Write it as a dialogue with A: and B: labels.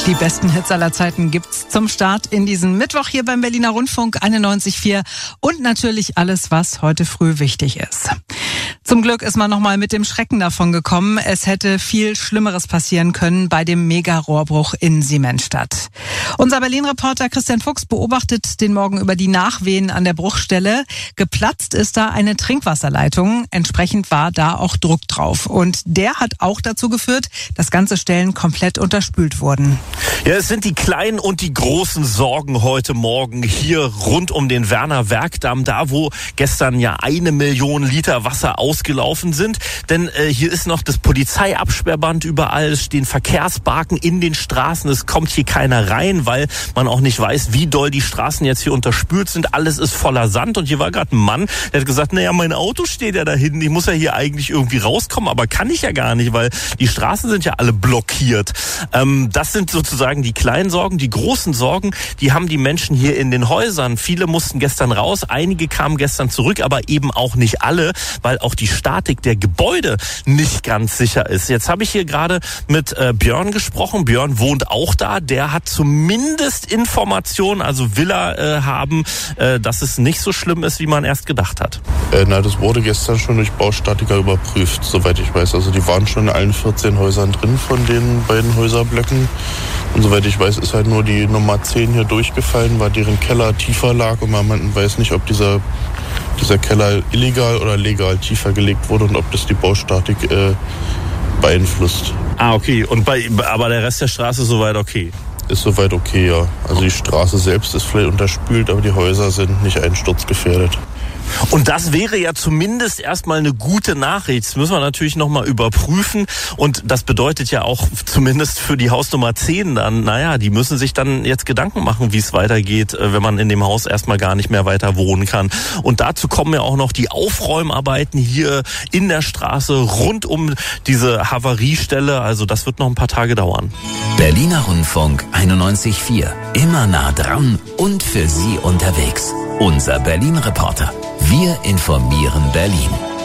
A: Die besten Hits aller Zeiten gibt's zum Start in diesen Mittwoch hier beim Berliner Rundfunk 91.4 und natürlich alles, was heute früh wichtig ist. Zum Glück ist man nochmal mit dem Schrecken davon gekommen. Es hätte viel Schlimmeres passieren können bei dem Mega-Rohrbruch in Siemensstadt. Unser Berlin-Reporter Christian Fuchs beobachtet den Morgen über die Nachwehen an der Bruchstelle. Geplatzt ist da eine Trinkwasserleitung. Entsprechend war da auch Druck drauf. Und der hat auch dazu geführt, dass ganze Stellen komplett unterspült wurden.
B: Ja, es sind die kleinen und die großen Sorgen heute Morgen hier rund um den Werner-Werkdamm, da wo gestern ja 1 Million Liter Wasser ausgelaufen sind. Denn hier ist noch das Polizeiabsperrband überall, es stehen Verkehrsbarken in den Straßen, es kommt hier keiner rein, weil man auch nicht weiß, wie doll die Straßen jetzt hier unterspült sind. Alles ist voller Sand und hier war gerade ein Mann, der hat gesagt, naja, mein Auto steht ja da hinten, ich muss ja hier eigentlich irgendwie rauskommen, aber kann ich ja gar nicht, weil die Straßen sind ja alle blockiert. Das sind sozusagen die kleinen Sorgen. Die großen Sorgen, die haben die Menschen hier in den Häusern. Viele mussten gestern raus, einige kamen gestern zurück, aber eben auch nicht alle, weil auch die Statik der Gebäude nicht ganz sicher ist. Jetzt habe ich hier gerade mit Björn gesprochen. Björn wohnt auch da. Der hat zumindest Informationen, also will er haben, dass es nicht so schlimm ist, wie man erst gedacht hat.
C: Das wurde gestern schon durch Baustatiker überprüft, soweit ich weiß. Also die waren schon in allen 14 Häusern drin von den beiden Häuserblöcken. Und soweit ich weiß, ist halt nur die Nummer 10 hier durchgefallen, weil deren Keller tiefer lag und man weiß nicht, ob dieser Keller illegal oder legal tiefer gelegt wurde und ob das die Baustatik beeinflusst.
B: Ah, okay. Aber der Rest der Straße ist soweit okay?
C: Ist soweit okay, ja. Also die Straße selbst ist vielleicht unterspült, aber die Häuser sind nicht einsturzgefährdet.
B: Und das wäre ja zumindest erstmal eine gute Nachricht. Das müssen wir natürlich nochmal überprüfen. Und das bedeutet ja auch zumindest für die Hausnummer 10 dann, naja, die müssen sich dann jetzt Gedanken machen, wie es weitergeht, wenn man in dem Haus erstmal gar nicht mehr weiter wohnen kann. Und dazu kommen ja auch noch die Aufräumarbeiten hier in der Straße rund um diese Havariestelle. Also das wird noch ein paar Tage dauern.
D: Berliner Rundfunk 91.4. Immer nah dran und für Sie unterwegs. Unser Berlin-Reporter. Wir informieren Berlin.